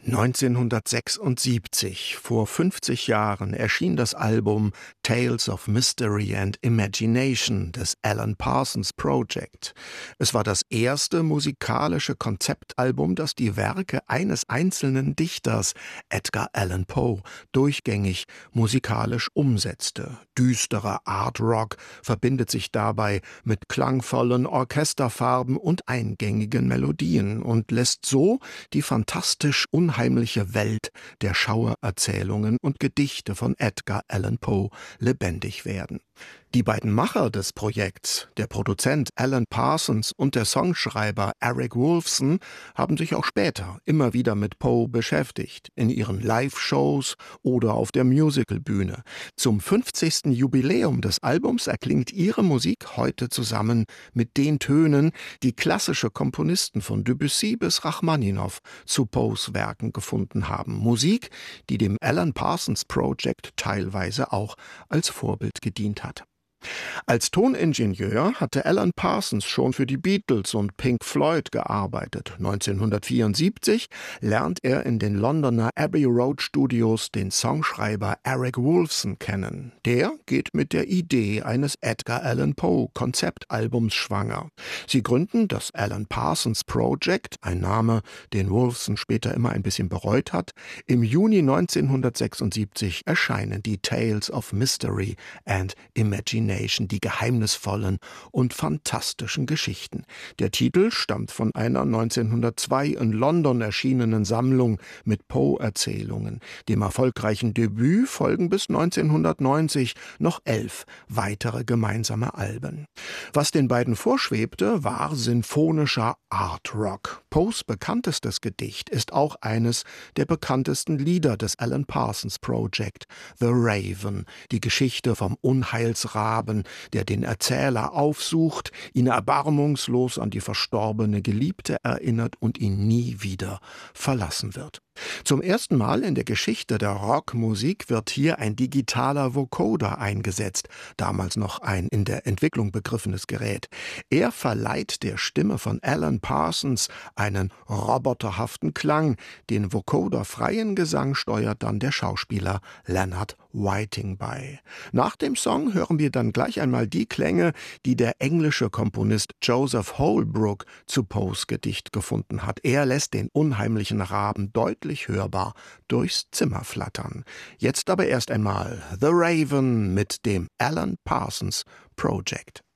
1976, vor 50 Jahren, erschien das Album Tales of Mystery and Imagination des Alan Parsons Project. Es war das erste musikalische Konzeptalbum, das die Werke eines einzelnen Dichters, Edgar Allan Poe, durchgängig musikalisch umsetzte. Düsterer Art Rock verbindet sich dabei mit klangvollen Orchesterfarben und eingängigen Melodien und lässt so die fantastisch unheimliche Welt der Schauererzählungen und Gedichte von Edgar Allan Poe lebendig werden. Die beiden Macher des Projekts, der Produzent Alan Parsons und der Songschreiber Eric Woolfson, haben sich auch später immer wieder mit Poe beschäftigt, in ihren Live-Shows oder auf der Musicalbühne. Zum 50. Jubiläum des Albums erklingt ihre Musik heute zusammen mit den Tönen, die klassische Komponisten von Debussy bis Rachmaninow zu Poes Werken gefunden haben. Musik, die dem Alan Parsons Project teilweise auch als Vorbild gedient hat. Als Toningenieur hatte Alan Parsons schon für die Beatles und Pink Floyd gearbeitet. 1974 lernt er in den Londoner Abbey Road Studios den Songschreiber Eric Woolfson kennen. Der geht mit der Idee eines Edgar Allan Poe Konzeptalbums schwanger. Sie gründen das Alan Parsons Project, ein Name, den Woolfson später immer ein bisschen bereut hat. Im Juni 1976 erscheinen die Tales of Mystery and Imagination, die geheimnisvollen und fantastischen Geschichten. Der Titel stammt von einer 1902 in London erschienenen Sammlung mit Poe-Erzählungen. Dem erfolgreichen Debüt folgen bis 1990 noch 11 weitere gemeinsame Alben. Was den beiden vorschwebte, war sinfonischer Art Rock. Poes bekanntestes Gedicht ist auch eines der bekanntesten Lieder des Alan Parsons Project, The Raven, die Geschichte vom Unheilsraben, der den Erzähler aufsucht, ihn erbarmungslos an die verstorbene Geliebte erinnert und ihn nie wieder verlassen wird. Zum ersten Mal in der Geschichte der Rockmusik wird hier ein digitaler Vocoder eingesetzt, damals noch ein in der Entwicklung begriffenes Gerät. Er verleiht der Stimme von Alan Parsons einen roboterhaften Klang. Den Vocoder-freien Gesang steuert dann der Schauspieler Leonard Whiting bei. Nach dem Song hören wir dann gleich einmal die Klänge, die der englische Komponist Joseph Holbrook zu Poes Gedicht gefunden hat. Er lässt den unheimlichen Raben deutlich hörbar durchs Zimmer flattern. Jetzt aber erst einmal The Raven mit dem Alan Parsons Project.